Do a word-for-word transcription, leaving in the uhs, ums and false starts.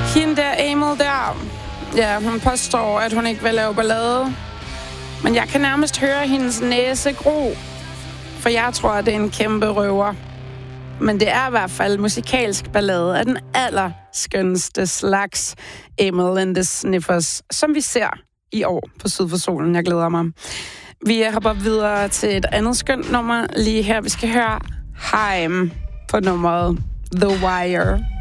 Hende der, Emil der, ja, hun påstår, at hun ikke vil lave ballade. Men jeg kan nærmest høre hendes næse gro, for jeg tror, at det er en kæmpe røver. Men det er i hvert fald musikalsk ballade af den allerskønste slags, Emil and the Sniffers, som vi ser i år på Syd for Solen. Jeg glæder mig. Vi hopper videre til et andet skønt nummer lige her. Vi skal høre Haim på nummeret The Wire.